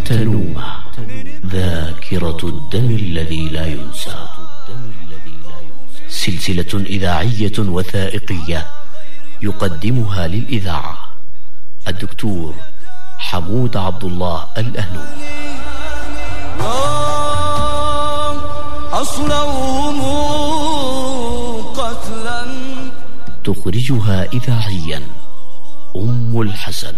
تنومة، ذاكرة الدم الذي لا ينسى. سلسلة إذاعية وثائقية يقدمها للإذاعة الدكتور حمود عبد الله الأهنومي. أصلهم قتلا. تخرجها إذاعيا أم الحسن.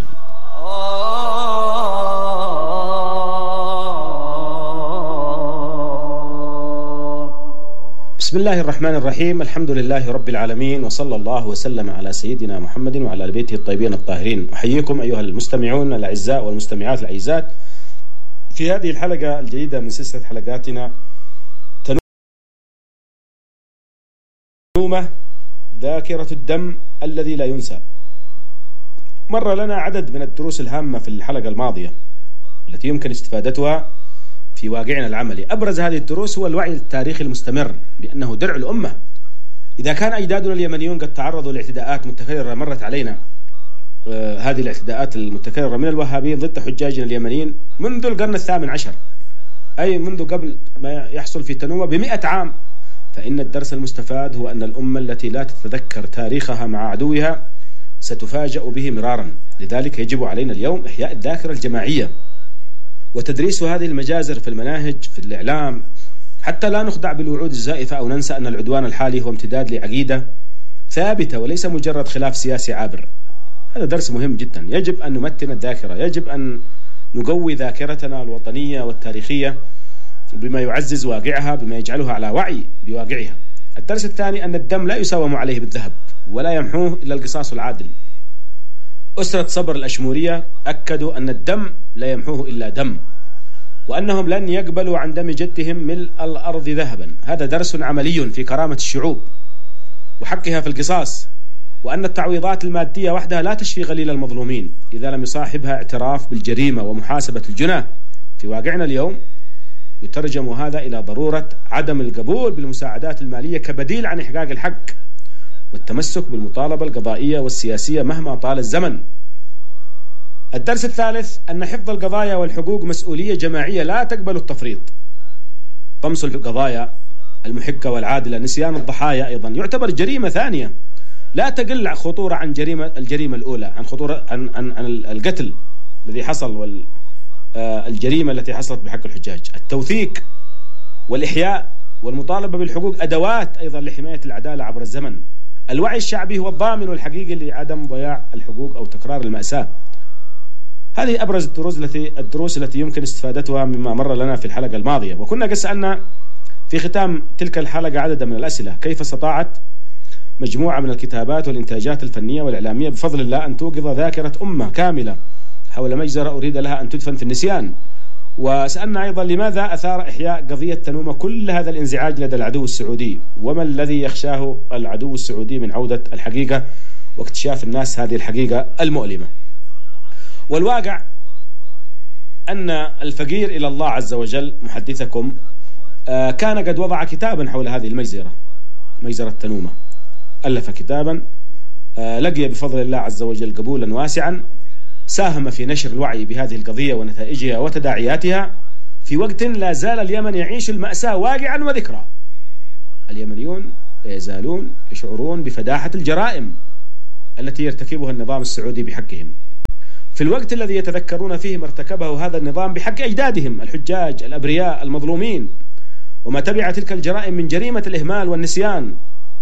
بسم الله الرحمن الرحيم. الحمد لله رب العالمين، وصلى الله وسلم على سيدنا محمد وعلى آل بيته الطيبين الطاهرين. أحييكم أيها المستمعون الأعزاء والمستمعات الأعزاء في هذه الحلقة الجديدة من سلسلة حلقاتنا تنومة، ذاكرة الدم الذي لا ينسى. مر لنا عدد من الدروس الهامة في الحلقة الماضية التي يمكن استفادتها في واقعنا العملي. أبرز هذه الدروس هو الوعي التاريخي المستمر بأنه درع الأمة. إذا كان أجدادنا اليمنيون قد تعرضوا لاعتداءات متكررة مرت علينا، هذه الاعتداءات المتكررة من الوهابيين ضد حجاجنا اليمنيين منذ القرن ال18، أي منذ قبل ما يحصل في تنومة ب100 عام، فإن الدرس المستفاد هو أن الأمة التي لا تتذكر تاريخها مع عدوها ستفاجأ به مرارا. لذلك يجب علينا اليوم إحياء الذاكرة الجماعية وتدريس هذه المجازر في المناهج في الإعلام، حتى لا نخدع بالوعود الزائفة أو ننسى أن العدوان الحالي هو امتداد لعقيدة ثابتة وليس مجرد خلاف سياسي عابر. هذا درس مهم جدا. يجب أن نمتن الذاكرة، يجب أن نقوي ذاكرتنا الوطنية والتاريخية بما يعزز واقعها، بما يجعلها على وعي بواقعها. الدرس الثاني أن الدم لا يساوم عليه بالذهب ولا يمحوه إلا القصاص العادل. أسرة صبر الأشمورية أكدوا أن الدم لا يمحوه إلا دم، وأنهم لن يقبلوا عن دم جدهم ملء الأرض ذهبا. هذا درس عملي في كرامة الشعوب وحقها في القصاص، وأن التعويضات المادية وحدها لا تشفي غليل المظلومين إذا لم يصاحبها اعتراف بالجريمة ومحاسبة الجناه. في واقعنا اليوم يترجم هذا إلى ضرورة عدم القبول بالمساعدات المالية كبديل عن إحقاق الحق، والتمسك بالمطالبة القضائية والسياسية مهما طال الزمن. الدرس الثالث أن حفظ القضايا والحقوق مسؤولية جماعية لا تقبل التفريط. طمس القضايا المحقة والعادلة، نسيان الضحايا أيضا يعتبر جريمة ثانية لا تقل خطورة عن الجريمة الأولى، عن خطورة عن القتل الذي حصل والجريمة التي حصلت بحق الحجاج. التوثيق والإحياء والمطالبة بالحقوق أدوات أيضا لحماية العدالة عبر الزمن. الوعي الشعبي هو الضامن والحقيقي لعدم ضياع الحقوق أو تكرار المأساة. هذه أبرز الدروس التي يمكن استفادتها مما مر لنا في الحلقة الماضية. وكنا قد سألنا في ختام تلك الحلقة عددا من الأسئلة: كيف استطاعت مجموعة من الكتابات والإنتاجات الفنية والإعلامية بفضل الله أن توقظ ذاكرة أمة كاملة حول مجزرة أريد لها أن تدفن في النسيان؟ وسألنا أيضا لماذا أثار إحياء قضية تنومة كل هذا الانزعاج لدى العدو السعودي، وما الذي يخشاه العدو السعودي من عودة الحقيقة واكتشاف الناس هذه الحقيقة المؤلمة. والواقع أن الفقير إلى الله عز وجل محدثكم كان قد وضع كتابا حول هذه المجزرة، مجزرة تنومة. ألف كتابا لقي بفضل الله عز وجل قبولا واسعا، ساهم في نشر الوعي بهذه القضية ونتائجها وتداعياتها في وقت لا زال اليمن يعيش المأساة واقعا وذكرى. اليمنيون لا يزالون يشعرون بفداحة الجرائم التي يرتكبها النظام السعودي بحقهم، في الوقت الذي يتذكرون فيه ما ارتكبه هذا النظام بحق أجدادهم الحجاج الأبرياء المظلومين، وما تبع تلك الجرائم من جريمة الإهمال والنسيان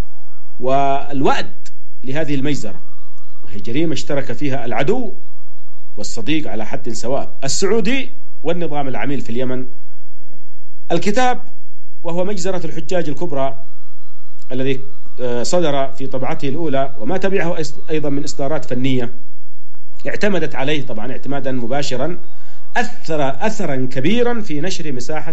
والوأد لهذه المجزرة، وهي جريمة اشترك فيها العدو والصديق على حد سواء، السعودي والنظام العميل في اليمن. الكتاب وهو مجزرة الحجاج الكبرى الذي صدر في طبعته الأولى، وما تبعه أيضا من إصدارات فنية اعتمدت عليه طبعا اعتمادا مباشرا، أثرا كبيرا في نشر مساحة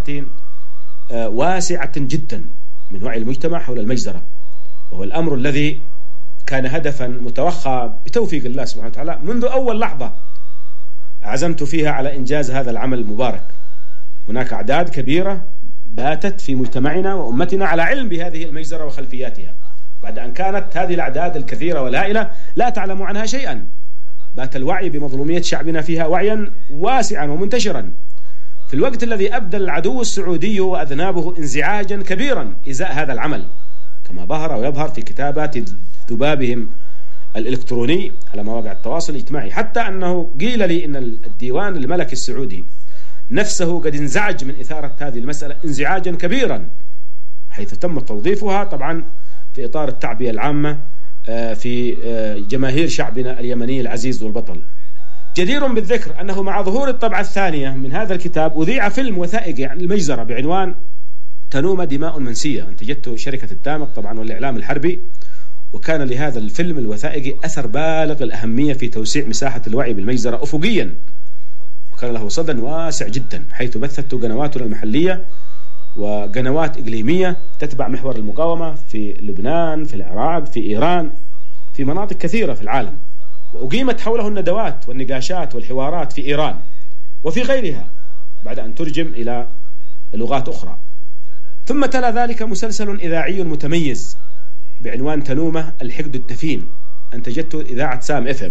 واسعة جدا من وعي المجتمع حول المجزرة، وهو الأمر الذي كان هدفا متوخى بتوفيق الله سبحانه وتعالى منذ أول لحظة عزمت فيها على إنجاز هذا العمل المبارك. هناك أعداد كبيرة باتت في مجتمعنا وأمتنا على علم بهذه المجزرة وخلفياتها، بعد أن كانت هذه الأعداد الكثيرة والهائلة لا تعلم عنها شيئا. بات الوعي بمظلومية شعبنا فيها وعيا واسعا ومنتشرا، في الوقت الذي أبدى العدو السعودي وأذنابه انزعاجا كبيرا إزاء هذا العمل، كما ظهر ويظهر في كتابات ذبابهم الإلكتروني على مواقع التواصل الاجتماعي، حتى أنه قيل لي أن الديوان الملكي السعودي نفسه قد انزعج من إثارة هذه المسألة انزعاجا كبيرا، حيث تم توظيفها طبعا في إطار التعبئة العامة في جماهير شعبنا اليمني العزيز والبطل. جدير بالذكر أنه مع ظهور الطبعة الثانية من هذا الكتاب أذيع فيلم وثائقي عن المجزرة بعنوان تنومة دماء منسية، أنتجته شركة الدامق طبعا والإعلام الحربي، وكان لهذا الفيلم الوثائقي أثر بالغ الأهمية في توسيع مساحة الوعي بالمجزرة أفقيا، وكان له صدى واسع جدا، حيث بثته قنواتنا المحلية وقنوات إقليمية تتبع محور المقاومة في لبنان، في العراق، في إيران، في مناطق كثيرة في العالم، وأقيمت حوله الندوات والنقاشات والحوارات في إيران وفي غيرها بعد أن ترجم إلى لغات أخرى. ثم تلا ذلك مسلسل إذاعي متميز بعنوان تنومة الحقد الدفين، أنتجته إذاعة سام FM،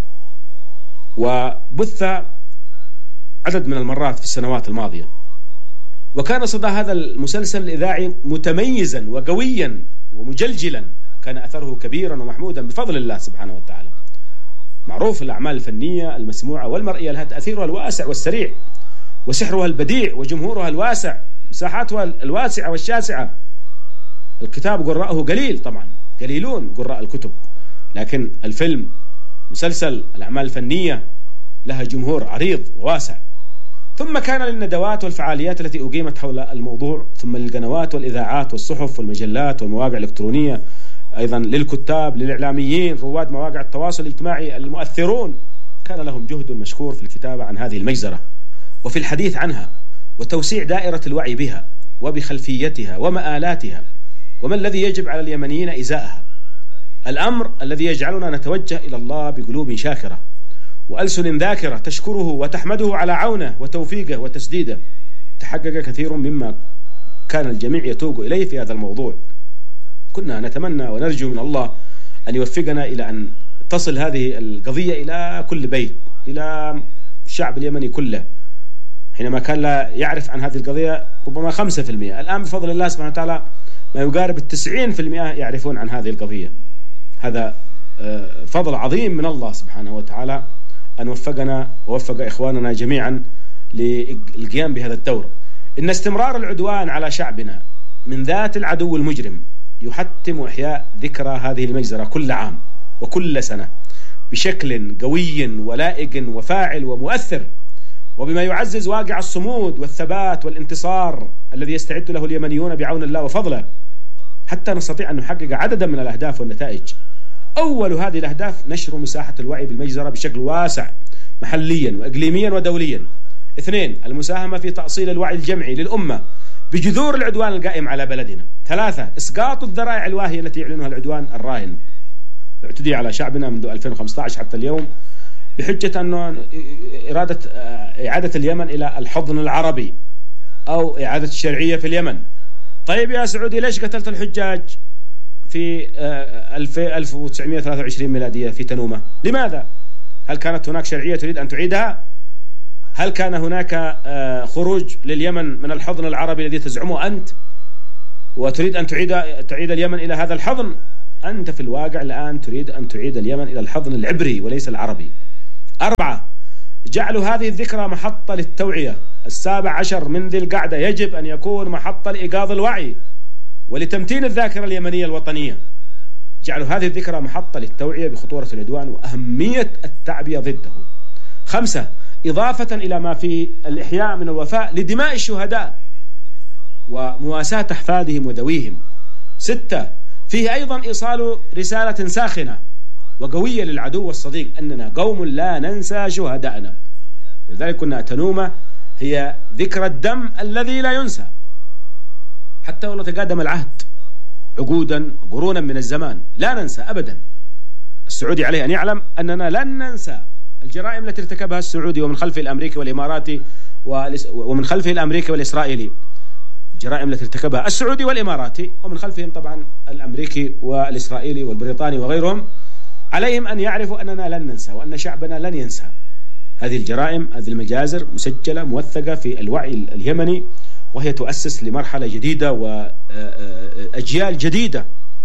وبث عدد من المرات في السنوات الماضية، وكان صدى هذا المسلسل الإذاعي متميزا وقويا ومجلجلا، وكان أثره كبيرا ومحمودا بفضل الله سبحانه وتعالى. معروف الأعمال الفنية المسموعة والمرئية لها تأثيرها الواسع والسريع، وسحرها البديع، وجمهورها الواسع، مساحاتها الواسعة والشاسعة. الكتاب قراءه قليل طبعا، قليلون قراء الكتب، لكن الفيلم مسلسل الأعمال الفنية لها جمهور عريض وواسع. ثم كان للندوات والفعاليات التي أقيمت حول الموضوع، ثم للقنوات والإذاعات والصحف والمجلات والمواقع الإلكترونية، أيضا للكتاب، للإعلاميين، رواد مواقع التواصل الاجتماعي المؤثرون، كان لهم جهد مشكور في الكتابة عن هذه المجزرة وفي الحديث عنها وتوسيع دائرة الوعي بها وبخلفيتها ومآلاتها، وما الذي يجب على اليمنيين إزاءها، الأمر الذي يجعلنا نتوجه إلى الله بقلوب شاكرة وألسن ذاكرة تشكره وتحمده على عونه وتوفيقه وتسديده. تحقق كثير مما كان الجميع يتوق إليه في هذا الموضوع. كنا نتمنى ونرجو من الله أن يوفقنا إلى أن تصل هذه القضية إلى كل بيت، إلى الشعب اليمني كله، حينما كان لا يعرف عن هذه القضية ربما 5%، الآن بفضل الله سبحانه وتعالى ما يقارب 90% يعرفون عن هذه القضية. هذا فضل عظيم من الله سبحانه وتعالى أن وفقنا ووفق إخواننا جميعا للقيام بهذا الدور. إن استمرار العدوان على شعبنا من ذات العدو المجرم يحتم إحياء ذكرى هذه المجزرة كل عام وكل سنة بشكل قوي ولائق وفاعل ومؤثر، وبما يعزز واقع الصمود والثبات والانتصار الذي يستعد له اليمنيون بعون الله وفضله، حتى نستطيع أن نحقق عددا من الأهداف والنتائج. أول هذه الأهداف نشر مساحة الوعي بالمجزرة بشكل واسع محليا وإقليميا ودوليا. 2. المساهمة في تأصيل الوعي الجمعي للأمة بجذور العدوان القائم على بلدنا. 3. إسقاط الذرائع الواهية التي يعلنها العدوان الراهن اعتدي على شعبنا منذ 2015 حتى اليوم بحجة أنه إرادة إعادة اليمن إلى الحضن العربي أو إعادة الشرعية في اليمن. طيب يا سعودي، ليش قتلت الحجاج في 1923 ميلادية في تنومة؟ لماذا؟ هل كانت هناك شرعية تريد أن تعيدها؟ هل كان هناك خروج لليمن من الحضن العربي الذي تزعمه أنت وتريد أن تعيد اليمن إلى هذا الحضن؟ أنت في الواقع الآن تريد أن تعيد اليمن إلى الحضن العبري وليس العربي. 4. جعل هذه الذكرى محطة للتوعية. 17 من ذي القعدة يجب أن يكون محطة لإيقاظ الوعي ولتمتين الذاكرة اليمنية الوطنية. جعل هذه الذكرى محطة للتوعية بخطورة العدوان وأهمية التعبية ضده. 5. إضافة إلى ما فيه الإحياء من الوفاء لدماء الشهداء ومواساة أحفادهم وذويهم. 6. فيه أيضا إيصال رسالة ساخنة وقوية للعدو والصديق أننا قوم لا ننسى شهداءنا، ولذلك كنا تنومة هي ذكرى الدم الذي لا ينسى حتى ولو تقادم العهد عقودا قرونا من الزمان، لا ننسى أبدا. السعودي عليه أن يعلم أننا لن ننسى الجرائم التي ارتكبها السعودي ومن خلفه الأمريكي والإماراتي ومن خلفه الأمريكي والإسرائيلي. الجرائم التي ارتكبها السعودي والإماراتي ومن خلفهم طبعا الأمريكي والإسرائيلي والبريطاني وغيرهم، عليهم أن يعرفوا أننا لن ننسى وأن شعبنا لن ينسى هذه الجرائم، هذه المجازر مسجلة موثقة في الوعي اليمني، وهي تؤسس لمرحلة جديدة وأجيال جديدة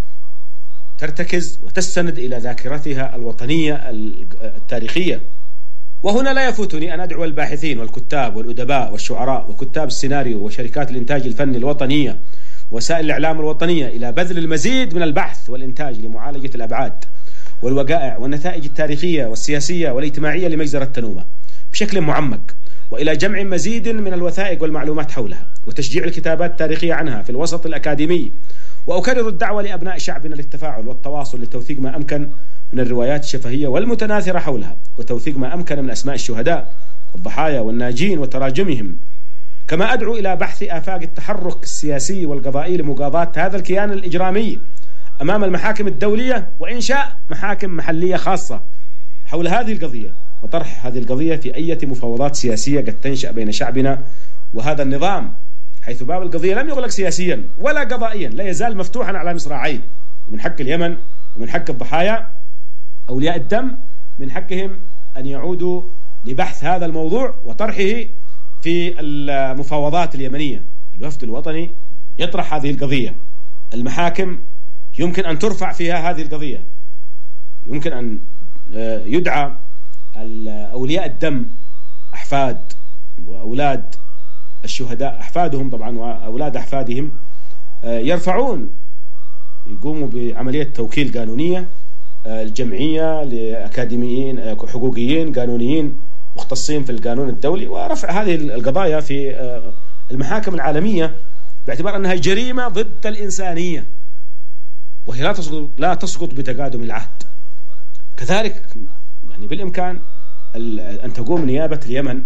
ترتكز وتستند إلى ذاكرتها الوطنية التاريخية. وهنا لا يفوتني أن أدعو الباحثين والكتاب والأدباء والشعراء وكتاب السيناريو وشركات الإنتاج الفني الوطنية وسائل الإعلام الوطنية إلى بذل المزيد من البحث والإنتاج لمعالجة الأبعاد والوقائع والنتائج التاريخية والسياسية والاجتماعية لمجزرة تنومة بشكل معمق، وإلى جمع مزيد من الوثائق والمعلومات حولها وتشجيع الكتابات التاريخية عنها في الوسط الأكاديمي. وأكرر الدعوة لأبناء شعبنا للتفاعل والتواصل لتوثيق ما أمكن من الروايات الشفهية والمتناثرة حولها، وتوثيق ما أمكن من أسماء الشهداء والضحايا والناجين وتراجمهم. كما أدعو إلى بحث آفاق التحرك السياسي والقضائي لمقاضاة هذا الكيان الإجرامي أمام المحاكم الدولية، وإنشاء محاكم محلية خاصة حول هذه القضية، وطرح هذه القضية في أي مفاوضات سياسية قد تنشأ بين شعبنا وهذا النظام، حيث باب القضية لم يغلق سياسيا ولا قضائيا، لا يزال مفتوحا على مصراعين. ومن حق اليمن ومن حق الضحايا أولياء الدم من حقهم أن يعودوا لبحث هذا الموضوع وطرحه في المفاوضات اليمنية. الوفد الوطني يطرح هذه القضية، المحاكم يمكن أن ترفع فيها هذه القضية، يمكن أن يدعى أولياء الدم أحفاد وأولاد الشهداء، أحفادهم طبعا وأولاد أحفادهم، يرفعون، يقوموا بعملية توكيل قانونية الجمعية لأكاديميين حقوقيين قانونيين مختصين في القانون الدولي، ورفع هذه القضايا في المحاكم العالمية باعتبار أنها جريمة ضد الإنسانية، وهي لا تسقط بتقادم العهد. كذلك يعني بالإمكان أن تقوم نيابة اليمن،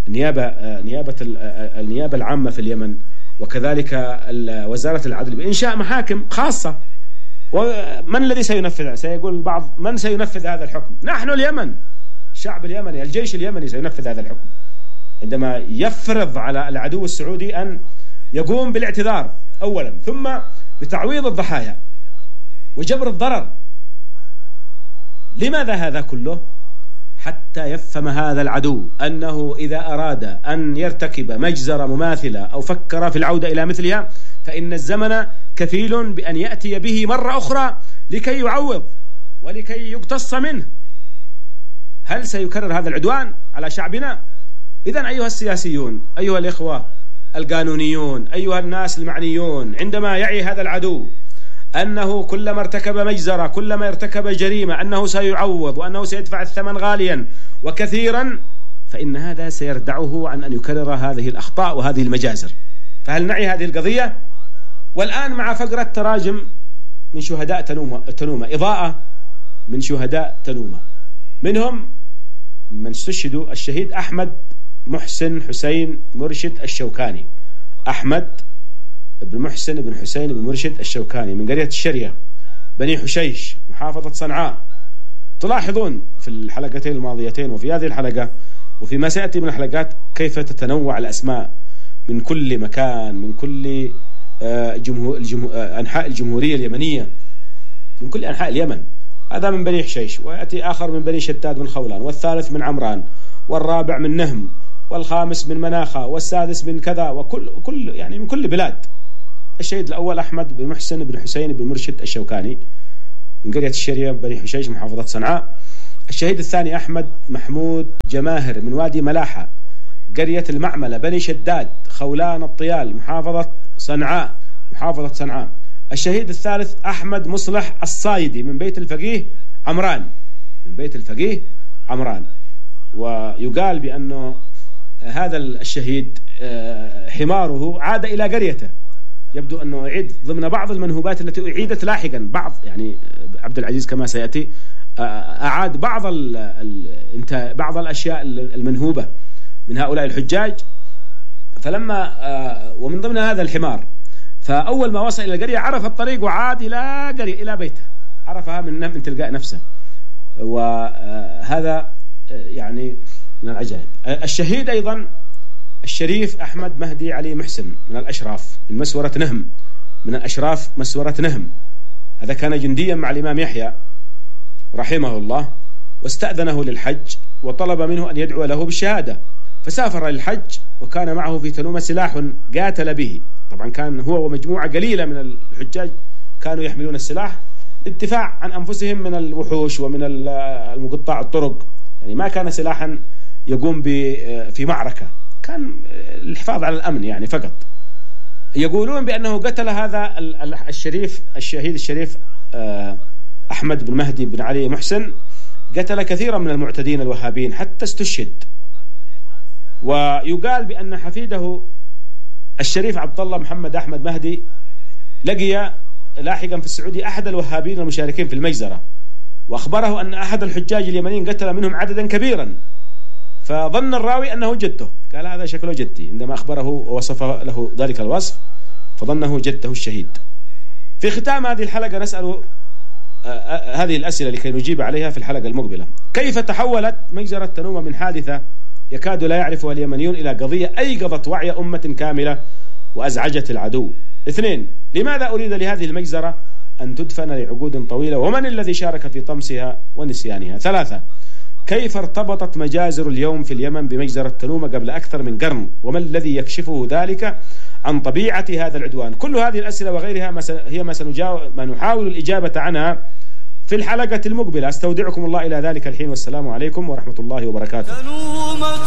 النيابة العامة في اليمن، وكذلك وزارة العدل بإنشاء محاكم خاصة. ومن الذي سينفذها؟ سيقول البعض من سينفذ هذا الحكم؟ نحن اليمن، الشعب اليمني، الجيش اليمني سينفذ هذا الحكم عندما يفرض على العدو السعودي أن يقوم بالاعتذار أولا، ثم بتعويض الضحايا وجبر الضرر. لماذا هذا كله؟ حتى يفهم هذا العدو أنه إذا أراد أن يرتكب مجزرة مماثلة أو فكر في العودة إلى مثلها فإن الزمن كفيل بأن يأتي به مرة أخرى لكي يعوض ولكي يقتص منه. هل سيكرر هذا العدوان على شعبنا؟ إذن أيها السياسيون، أيها الإخوة القانونيون، أيها الناس المعنيون، عندما يعي هذا العدو أنه كلما ارتكب مجزرة، كلما ارتكب جريمة، أنه سيعوض وأنه سيدفع الثمن غاليا وكثيرا، فإن هذا سيردعه عن أن يكرر هذه الأخطاء وهذه المجازر. فهل نعي هذه القضية؟ والآن مع فقرة تراجم من شهداء تنومة، إضاءة من شهداء تنومة، منهم من استشهدوا الشهيد أحمد محسن حسين مرشد الشوكاني، أحمد بن محسن بن حسين بن مرشد الشوكاني من قرية الشرية بني حشيش محافظة صنعاء. تلاحظون في الحلقتين الماضيتين وفي هذه الحلقة وفيما سيأتي من الحلقات كيف تتنوع الأسماء من كل مكان، من كل أنحاء الجمهورية اليمنية، من كل أنحاء اليمن. هذا من بني حشيش، ويأتي آخر من بني شداد من خولان، والثالث من عمران، والرابع من نهم، والخامس من مناخة، والسادس من كذا، وكل يعني من كل بلاد. الشهيد الأول أحمد بن محسن بن حسين بن مرشد الشوكاني من قرية الشرية بني حشيش محافظة صنعاء. الشهيد الثاني أحمد محمود جماهر من وادي ملاحة قرية المعملة بني شداد خولان الطيال محافظة صنعاء. الشهيد الثالث أحمد مصلح الصايدي من بيت الفقيه عمران. ويقال بأنه هذا الشهيد حماره عاد إلى قريته، يبدو أنه يعيد ضمن بعض المنهوبات التي أعيدت لاحقا، بعض يعني عبد العزيز كما سيأتي أعاد بعض الأشياء المنهوبة من هؤلاء الحجاج. فلما ومن ضمن هذا الحمار، فأول ما وصل إلى القرية عرف الطريق وعاد إلى بيته، عرفها من تلقاء نفسه، وهذا يعني من العجائب. الشهيد أيضا الشريف أحمد مهدي علي محسن من الأشراف من مسورة نهم، من الأشراف مسورة نهم. هذا كان جنديا مع الإمام يحيى رحمه الله، واستأذنه للحج وطلب منه أن يدعو له بالشهادة، فسافر للحج وكان معه في تنومة سلاح قاتل به. طبعا كان هو ومجموعة قليلة من الحجاج كانوا يحملون السلاح للدفاع عن أنفسهم من الوحوش ومن المقطع الطرق، يعني ما كان سلاحا يقوم في معركة، كان الحفاظ على الأمن يعني فقط. يقولون بأنه قتل هذا الشهيد الشريف أحمد بن مهدي بن علي محسن، قتل كثيرا من المعتدين الوهابيين حتى استشهد. ويقال بأن حفيده الشريف عبد الله محمد أحمد مهدي لقي لاحقا في السعودية أحد الوهابيين المشاركين في المجزرة، وأخبره أن أحد الحجاج اليمنيين قتل منهم عددا كبيرا، فظن الراوي أنه جده، قال هذا شكله جدي، عندما أخبره ووصف له ذلك الوصف فظنه جده الشهيد. في ختام هذه الحلقة نسأل هذه الأسئلة لكي نجيب عليها في الحلقة المقبلة. كيف تحولت مجزرة تنومة من حادثة يكاد لا يعرفها اليمنيون إلى قضية أيقظت وعي أمة كاملة وأزعجت العدو؟ 2. لماذا أريد لهذه المجزرة أن تدفن لعقود طويلة، ومن الذي شارك في طمسها ونسيانها؟ 3. كيف ارتبطت مجازر اليوم في اليمن بمجزرة تنومة قبل أكثر من قرن، وما الذي يكشفه ذلك عن طبيعة هذا العدوان؟ كل هذه الأسئلة وغيرها هي ما نحاول الإجابة عنها في الحلقة المقبلة. استودعكم الله إلى ذلك الحين، والسلام عليكم ورحمة الله وبركاته.